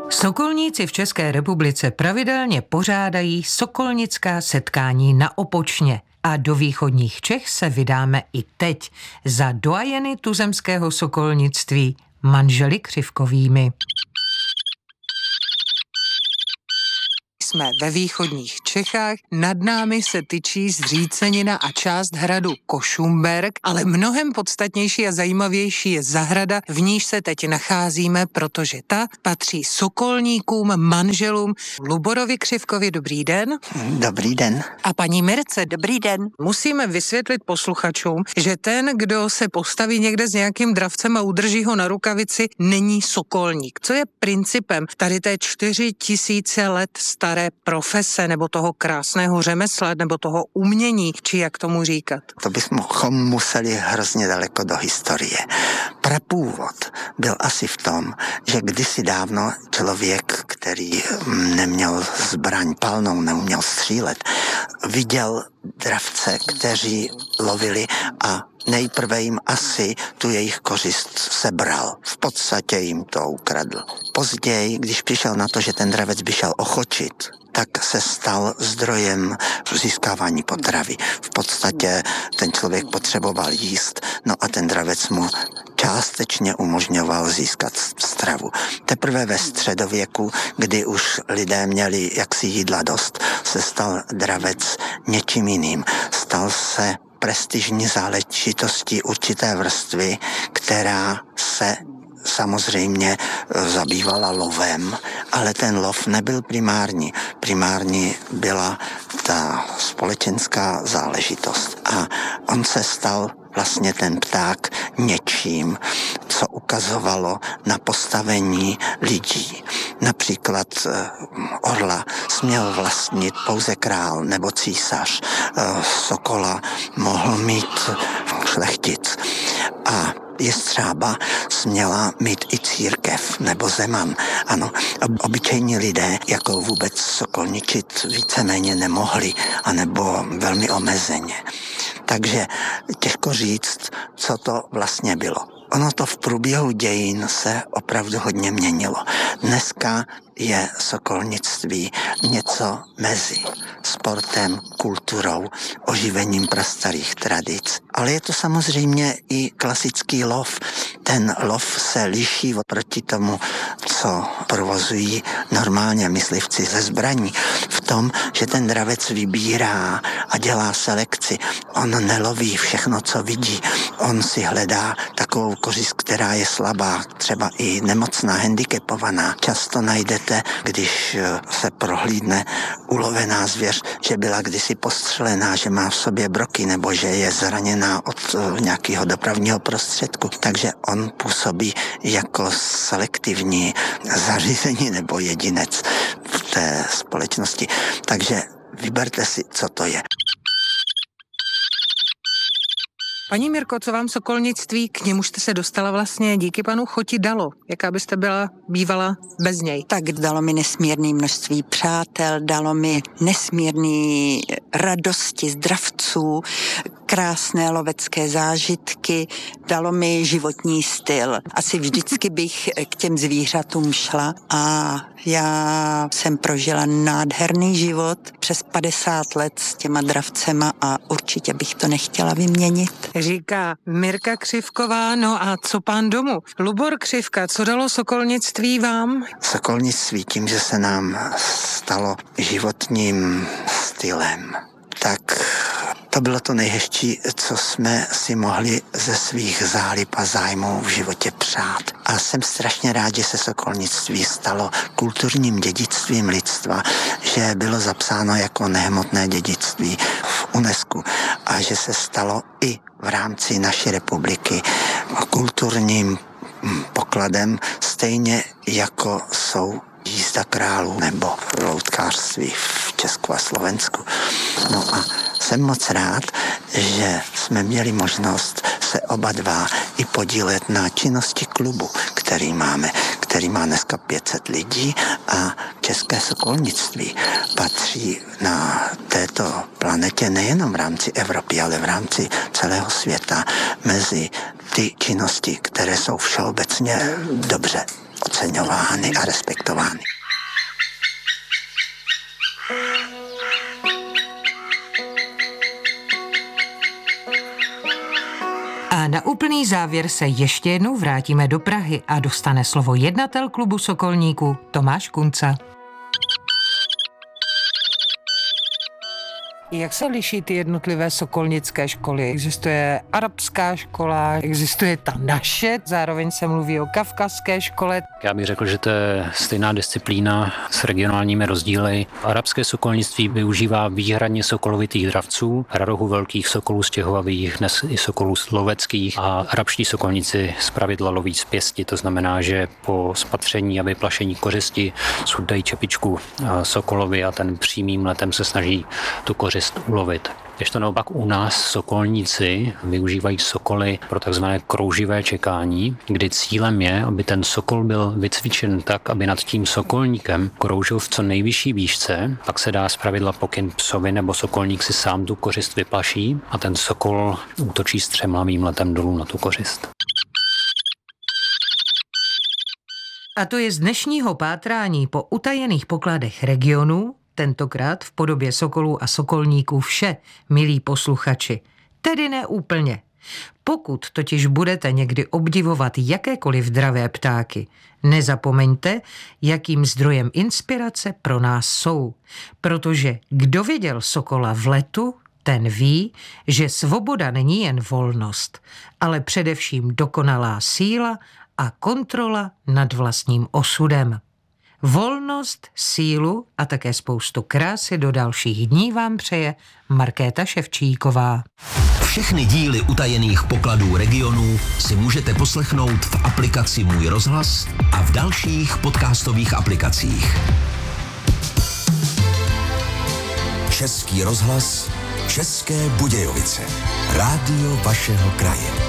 Sokolníci v České republice pravidelně pořádají sokolnická setkání na Opočně a do východních Čech se vydáme i teď za doajeny tuzemského sokolnictví manželi Křivkovými. Jsme ve východních Čechách, nad námi se tyčí zřícenina a část hradu Košumberk, ale mnohem podstatnější a zajímavější je zahrada, v níž se teď nacházíme, protože ta patří sokolníkům, manželům Luborovi Křivkovi. Dobrý den. Dobrý den. A paní Mirce. Dobrý den. Musíme vysvětlit posluchačům, že ten, kdo se postaví někde s nějakým dravcem a udrží ho na rukavici, není sokolník. Co je principem tady té 4000 let staré profese nebo toho krásného řemesla nebo toho umění, či jak tomu říkat? To bychom museli hrozně daleko do historie. Prapůvod byl asi v tom, že kdysi dávno člověk, který neměl zbraň palnou, neuměl střílet, viděl dravce, kteří lovili a nejprve jim asi tu jejich kořist sebral. V podstatě jim to ukradl. Později, když přišel na to, že ten dravec by šel ochočit, tak se stal zdrojem získávání potravy. V podstatě ten člověk potřeboval jíst, no a ten dravec mu částečně umožňoval získat stravu. Teprve ve středověku, kdy už lidé měli jaksi jídla dost, se stal dravec něčím jiným. Stal se prestižní záležitostí určité vrstvy, která se samozřejmě zabývala lovem, ale ten lov nebyl primární. Primární byla ta společenská záležitost. A on se stal vlastně ten pták něčím, co ukazovalo na postavení lidí. Například orla směl vlastnit pouze král nebo císař. Sokola mohl mít šlechtic. A jestřába směla mít i církev nebo zeman. Ano, obyčejní lidé jako vůbec sokolničit víceméně nemohli, anebo velmi omezeně. Takže těžko říct, co to vlastně bylo. Ono to v průběhu dějin se opravdu hodně měnilo. Dneska je sokolnictví něco mezi sportem, kulturou, oživením prastarých tradic. Ale je to samozřejmě i klasický lov. Ten lov se liší oproti tomu, co provozují normálně myslivci ze zbraní. V tom, že ten dravec vybírá a dělá selekci. On neloví všechno, co vidí. On si hledá takovou kořist, která je slabá, třeba i nemocná, handicapovaná. Často najdete, když se prohlídne ulovená zvěř, že byla kdysi postřelená, že má v sobě broky nebo že je zraněná od nějakého dopravního prostředku. Takže on působí jako selektivní zařízení nebo jedinec v té společnosti. Takže vyberte si, co to je. Paní Mirko, co vám sokolnictví, k němu jste se dostala vlastně díky panu Choti dalo? Jaká byste byla bývala bez něj? Tak dalo mi nesmírné množství přátel, dalo mi nesmírné radosti z dravců, krásné lovecké zážitky, dalo mi životní styl. Asi vždycky bych k těm zvířatům šla a já jsem prožila nádherný život přes 50 let s těma dravcema a určitě bych to nechtěla vyměnit. Říká Mirka Křivková, no a co pán domu? Lubor Křivka, co dalo sokolnictví vám? Sokolnictví tím, že se nám stalo životním stylem, tak to bylo to nejhezčí, co jsme si mohli ze svých zálib a zájmů v životě přát. A jsem strašně rád, že se sokolnictví stalo kulturním dědictvím lidstva, že bylo zapsáno jako nehmotné dědictví v UNESCO a že se stalo i v rámci naší republiky kulturním pokladem, stejně jako jsou jízda králů nebo loutkářství v Česku a Slovensku. No a jsem moc rád, že jsme měli možnost se oba dva i podílet na činnosti klubu, který máme, který má dneska 500 lidí a české sokolnictví patří na této planetě nejenom v rámci Evropy, ale v rámci celého světa mezi ty činnosti, které jsou všeobecně dobře oceňovány a respektovány. A na úplný závěr se ještě jednou vrátíme do Prahy a dostane slovo jednatel klubu Sokolníků Tomáš Kunca. Jak se liší ty jednotlivé sokolnické školy? Existuje arabská škola, existuje ta naše, zároveň se mluví o kavkazské škole. Já bych řekl, že to je stejná disciplína s regionálními rozdíly. Arabské sokolnictví využívá výhradně sokolovitých dravců, radohu velkých sokolů stěhovavých, dnes i sokolů loveckých, a arabští sokolníci zpravidla loví z pěsti, to znamená, že po spatření a vyplašení kořisti sundají čepičku sokolovi a ten přímým letem se snaží tu kořist ulovit. Když to naopak u nás sokolníci využívají sokoly pro takzvané krouživé čekání, kdy cílem je, aby ten sokol byl vycvičen tak, aby nad tím sokolníkem kroužil v co nejvyšší výšce, pak se dá zpravidla pokyn psovi nebo sokolník si sám tu kořist vyplaší a ten sokol útočí střemlavým letem dolů na tu kořist. A to je z dnešního pátrání po utajených pokladech regionů, tentokrát v podobě sokolů a sokolníků vše, milí posluchači. Tedy ne úplně. Pokud totiž budete někdy obdivovat jakékoliv dravé ptáky, nezapomeňte, jakým zdrojem inspirace pro nás jsou. Protože kdo viděl sokola v letu, ten ví, že svoboda není jen volnost, ale především dokonalá síla a kontrola nad vlastním osudem. Volnost, sílu a také spoustu krásy do dalších dní vám přeje Markéta Ševčíková. Všechny díly utajených pokladů regionů si můžete poslechnout v aplikaci Můj rozhlas a v dalších podcastových aplikacích. Český rozhlas, České Budějovice. Rádio vašeho kraje.